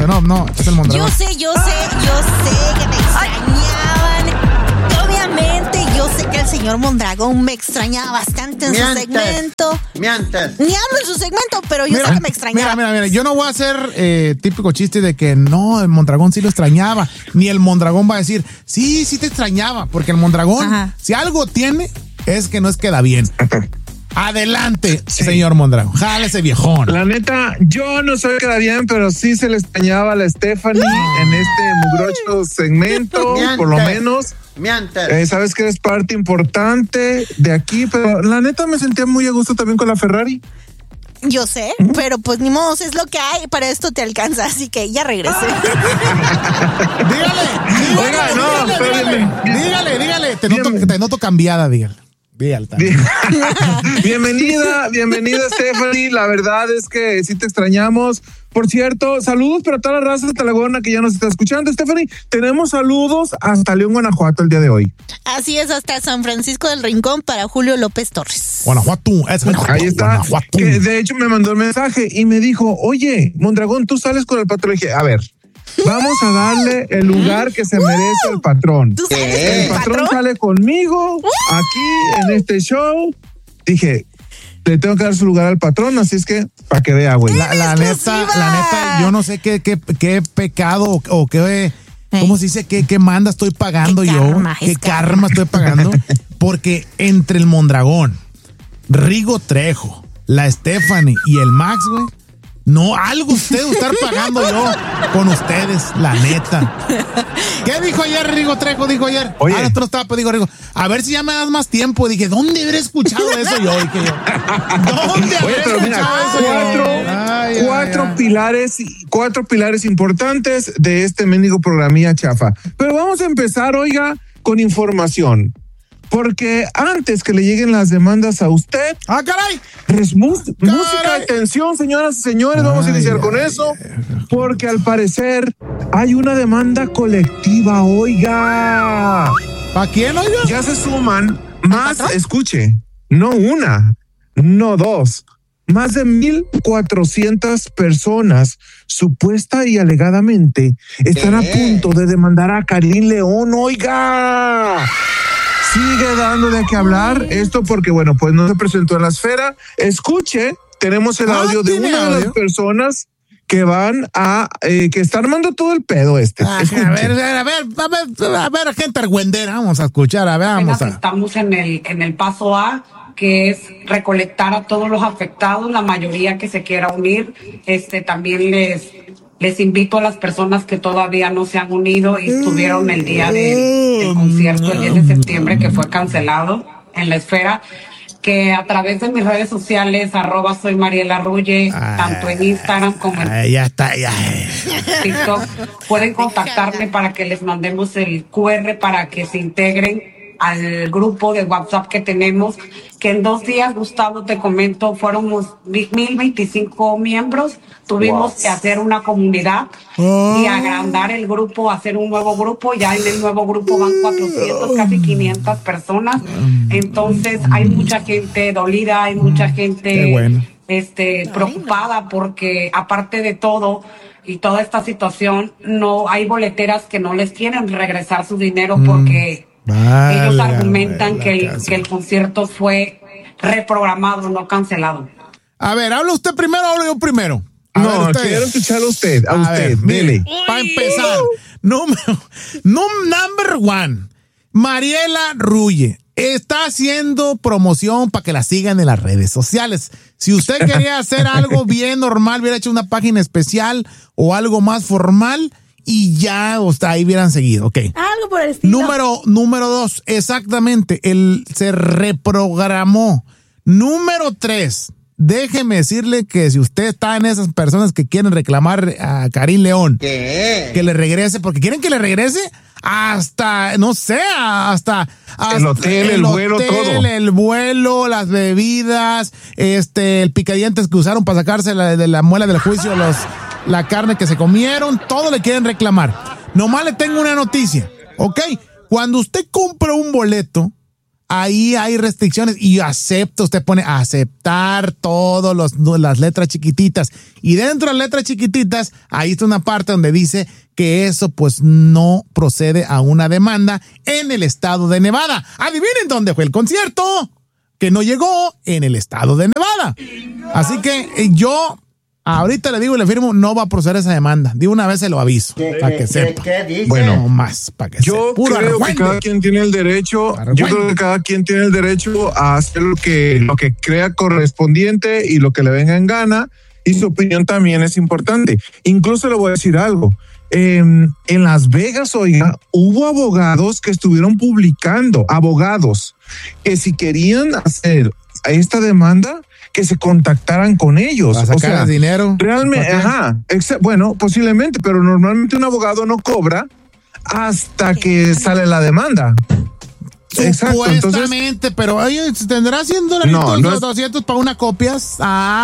ese, no, es el Mondragón. Yo sé que me extrañaban. Obviamente, yo sé que el señor Mondragón me extrañaba bastante en su segmento. Mientes. Ni hablo en su segmento, pero yo sé que me extrañaba. Mira, yo no voy a hacer típico chiste de que no, el Mondragón sí lo extrañaba. Ni el Mondragón va a decir, sí te extrañaba. Porque el Mondragón, si algo tiene, es que no queda bien. Adelante, señor Mondragón. Jale ese viejón. La neta, yo no soy queda bien, pero sí se le extrañaba a la Stephanie en este mugrocho segmento, por lo menos. Sabes que eres parte importante de aquí, pero la neta me sentía muy a gusto también con la Ferrari. Yo sé, pero pues ni modo, es lo que hay, para esto te alcanza, así que ya regresé. Dígale. Te noto cambiada, dígale. Bienvenida Stephanie, la verdad es que sí te extrañamos. Por cierto, saludos para toda la raza de Talagona que ya nos está escuchando. Stephanie, tenemos saludos hasta León, Guanajuato el día de hoy. Así es, hasta San Francisco del Rincón para Julio López Torres. Guanajuato, ahí está. Que de hecho me mandó el mensaje y me dijo, oye, Mondragón, tú sales con el patrón. Le dije, a ver, vamos a darle el lugar que se merece el patrón. ¿Tú sales el patrón sale conmigo aquí en este show. Dije, le tengo que dar su lugar al patrón, así es que para que vea, güey. La neta, yo no sé qué pecado o qué, ¿cómo se dice? ¿Qué manda estoy pagando ¿Qué karma estoy pagando? Porque entre el Mondragón, Rigo Trejo, la Stephanie y el Max, güey, no, algo usted estar pagando yo con ustedes, la neta. ¿Qué dijo ayer Rigo Trejo? Dijo ayer. Oye. Esto no estaba, dijo Rigo. A ver si ya me das más tiempo. Dije, ¿dónde habré escuchado eso yo? Dije yo. ¿Dónde habré escuchado eso yo? Cuatro pilares importantes de este mendigo programilla chafa. Pero vamos a empezar, oiga, con información. Porque antes que le lleguen las demandas a usted... ¡Ah, caray! Música, atención, señoras y señores, vamos a iniciar con eso. Porque al parecer hay una demanda colectiva, oiga. ¿Para quién, oiga? Ya se suman más, escuche, no una, no dos, más de 1,400 personas, supuesta y alegadamente, están a punto de demandar a Karim León, oiga. Sigue dando de qué hablar esto porque, bueno, pues no se presentó en la esfera. Escuche, tenemos el audio de una de las personas que van a, que está armando todo el pedo este. A ver, gente argüendera, vamos a escuchar, Estamos en el paso A, que es recolectar a todos los afectados, la mayoría que se quiera unir. También les invito a las personas que todavía no se han unido y estuvieron el día del concierto el 10 de septiembre que fue cancelado en la esfera, que a través de mis redes sociales, @soy Mariela Rulle, tanto en Instagram como en TikTok, pueden contactarme para que les mandemos el QR para que se integren al grupo de WhatsApp que tenemos, que en 2 días, Gustavo, te comento, fueron 1,025 miembros. Tuvimos que hacer una comunidad y agrandar el grupo, hacer un nuevo grupo. Ya en el nuevo grupo van 400, casi 500 personas. Entonces hay mucha gente dolida, hay mucha gente preocupada porque aparte de todo y toda esta situación, no hay boleteras que no les quieren regresar su dinero porque ellos argumentan que el concierto fue reprogramado, no cancelado. A ver, ¿habla usted primero o hablo yo primero? Quiero escucharlo a usted. Dele. Para empezar, number one, Mariela Rulle está haciendo promoción para que la sigan en las redes sociales. Si usted quería hacer algo bien normal, hubiera hecho una página especial o algo más formal y ya, ahí hubieran seguido, ok. Algo por el estilo. Número 2, exactamente, se reprogramó. Número 3, déjeme decirle que si usted está en esas personas que quieren reclamar a Karim León, que le regrese, porque quieren que le regrese hasta, no sé, hasta el hotel, el vuelo, todo. El vuelo, las bebidas, el picadientes que usaron para sacarse de la muela del juicio, la carne que se comieron, todo le quieren reclamar. Nomás le tengo una noticia, ¿ok? Cuando usted compra un boleto, ahí hay restricciones y usted pone aceptar todas las letras chiquititas y dentro de las letras chiquititas ahí está una parte donde dice que eso pues no procede a una demanda en el estado de Nevada. Adivinen dónde fue el concierto, que no llegó en el estado de Nevada. Así que yo ahorita le digo y le firmo, no va a proceder esa demanda. De una vez se lo aviso, para que sepa. ¿Qué dice? Bueno, no más, para que yo sepa. creo que cada quien tiene el derecho, a hacer lo que crea correspondiente y lo que le venga en gana, y su opinión también es importante. Incluso le voy a decir algo. En Las Vegas, oiga, hubo abogados que estuvieron publicando, que si querían hacer esta demanda, que se contactaran con ellos. ¿Para sacar el dinero? Realmente, bueno, posiblemente, pero normalmente un abogado no cobra hasta que sale la demanda. Exacto, supuestamente, pero oye, ¿tendrá $100 no, no 200 para una copias?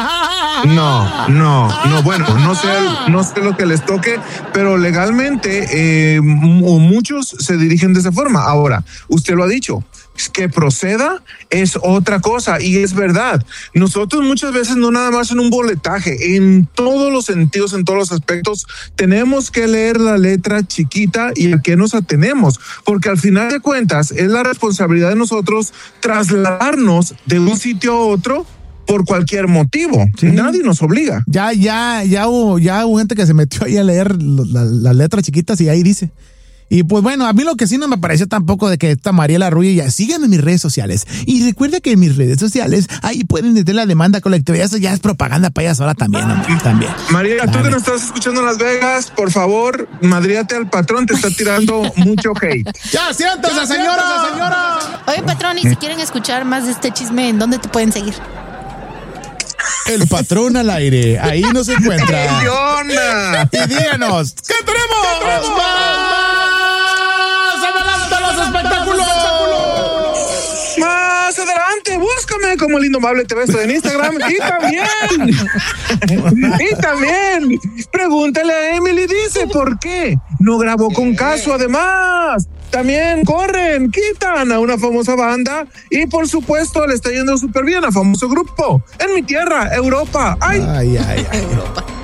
No, bueno, no sé lo que les toque, pero legalmente muchos se dirigen de esa forma. Ahora, usted lo ha dicho, que proceda es otra cosa y es verdad. Nosotros muchas veces no nada más en un boletaje, en todos los sentidos, en todos los aspectos, tenemos que leer la letra chiquita y a qué nos atenemos, porque al final de cuentas es la responsabilidad de nosotros trasladarnos de un sitio a otro por cualquier motivo. Sí. Nadie nos obliga. Ya hubo gente que se metió ahí a leer las letras chiquitas y ahí dice. Y pues bueno, a mí lo que sí no me pareció tampoco de que esta Mariela Rubio ya síganme en mis redes sociales. Y recuerda que en mis redes sociales ahí pueden meter la demanda colectiva. Eso ya es propaganda para ella sola también. También. Mariela, tú que nos estás escuchando en Las Vegas, por favor, madríate al patrón, te está tirando mucho hate. ¡Ya, siéntese, señora! Oye, patrón, y si quieren escuchar más de este chisme, ¿en dónde te pueden seguir? El patrón al aire, ahí nos encuentra. Y díganos, ¿qué tenemos? ¡Espectáculos! Más adelante, búscame como el Indomable TV en Instagram y también pregúntale a Emily, dice ¿por qué no grabó con Caso? Además, también quitan a una famosa banda y por supuesto le está yendo súper bien a famoso grupo en mi tierra, Europa. Ay, Europa.